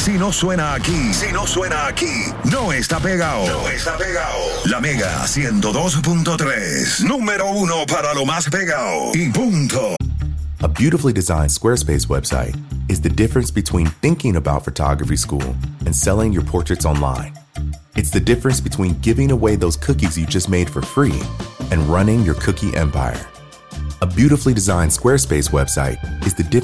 Si no suena aquí, no está pegado. No está pegado. La Mega 102.3. Número 1 para lo más pegado. Y punto. A beautifully designed Squarespace website is the difference between thinking about photography school and selling your portraits online. It's the difference between giving away those cookies you just made for free and running your cookie empire. A beautifully designed Squarespace website is the difference